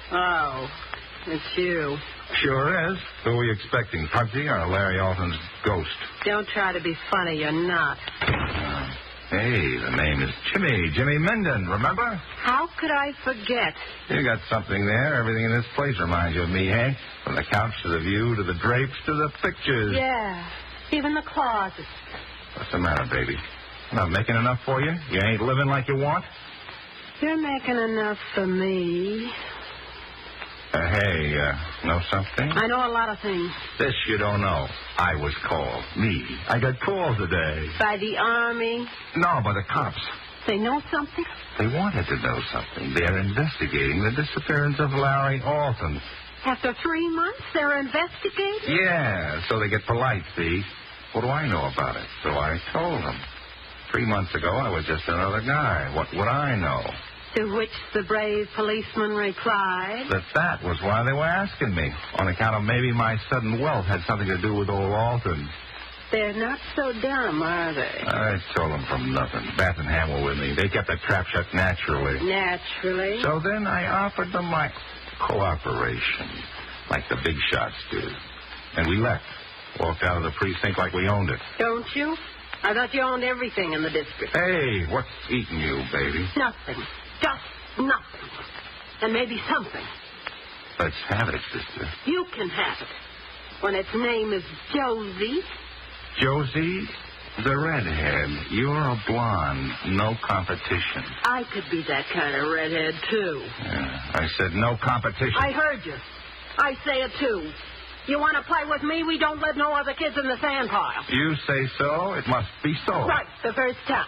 Oh, it's you. Sure is. Who are you expecting, Pugsy or Larry Alton's ghost? Don't try to be funny. You're not. Hey, the name is Jimmy Menden, remember? How could I forget? You got something there. Everything in this place reminds you of me, Hank. From the couch to the view to the drapes to the pictures. Yeah, even the closet. What's the matter, baby? Not making enough for you? You ain't living like you want? You're making enough for me. Hey, know something? I know a lot of things. This you don't know. I was called. Me. I got called today. By the Army? No, by the cops. They know something? They wanted to know something. They're investigating the disappearance of Larry Alton. After 3 months, they're investigating? Yeah, so they get polite, see? What do I know about it? So I told them. 3 months ago, I was just another guy. What would I know? To which the brave policeman replied, That was why they were asking me, on account of maybe my sudden wealth had something to do with old Alton. they're not so dumb, are they? I told them from nothing. Bath and Ham were with me. They kept the trap shut naturally. Naturally. So then I offered them my cooperation, like the big shots do. And we left. Walked out of the precinct like we owned it. Don't you? I thought you owned everything in the district. Hey, what's eating you, baby? Nothing. Just nothing. And maybe something. Let's have it, sister. You can have it. When its name is Josie. Josie, the redhead. You're a blonde. No competition. I could be that kind of redhead, too. Yeah, I said no competition. I heard you. I say it, too. You want to play with me? We don't let no other kids in the sand pile. You say so, it must be so. Right, the first time.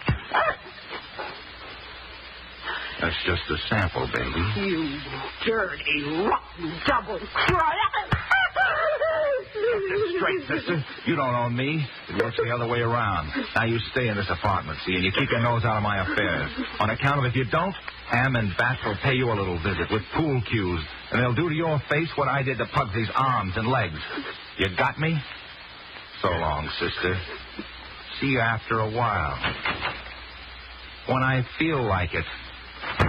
That's just a sample, baby. You dirty, rotten, double crap. Straight, sister. You don't own me. It works the other way around. Now you stay in this apartment, see, and you keep your nose out of my affairs. On account of if you don't, Ham and Bat will pay you a little visit with pool cues, and they'll do to your face what I did to Pugsy's arms and legs. You got me? So long, sister. See you after a while. When I feel like it.